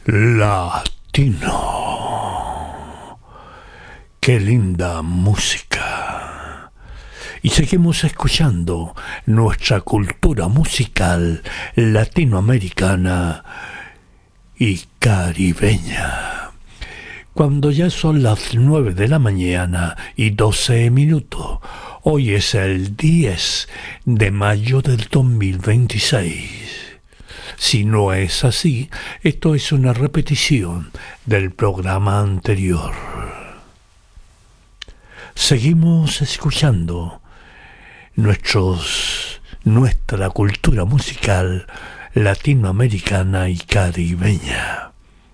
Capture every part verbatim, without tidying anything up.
Latino. Qué linda música. Y seguimos escuchando nuestra cultura musical latinoamericana y caribeña. Cuando ya son las nueve de la mañana y doce minutos, hoy es el diez de mayo del dos mil veintiséis. Si no es así, esto es una repetición del programa anterior. Seguimos escuchando nuestros, nuestra cultura musical latinoamericana y caribeña.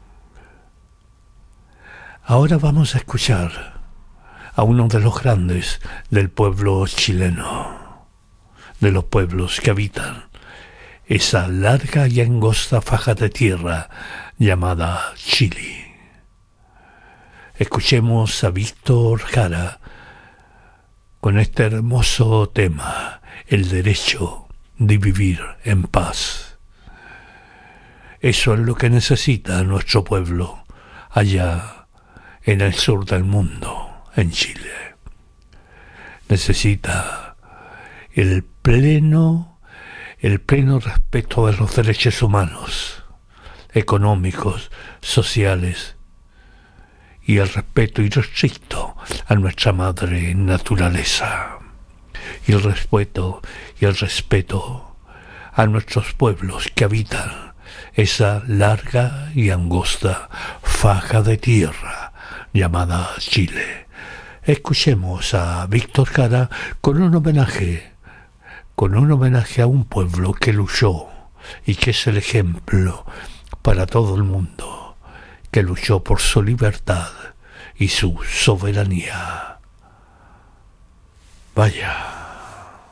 Ahora vamos a escuchar a uno de los grandes del pueblo chileno, de los pueblos que habitan esa larga y angosta faja de tierra llamada Chile. Escuchemos a Víctor Jara con este hermoso tema, el derecho de vivir en paz. Eso es lo que necesita nuestro pueblo allá en el sur del mundo, en Chile. Necesita el pleno el pleno respeto de los derechos humanos, económicos, sociales, y el respeto irrestricto a nuestra madre naturaleza, y el respeto y el respeto a nuestros pueblos que habitan esa larga y angosta faja de tierra llamada Chile. Escuchemos a Víctor Jara con un homenaje con un homenaje a un pueblo que luchó y que es el ejemplo para todo el mundo, que luchó por su libertad y su soberanía. Vaya.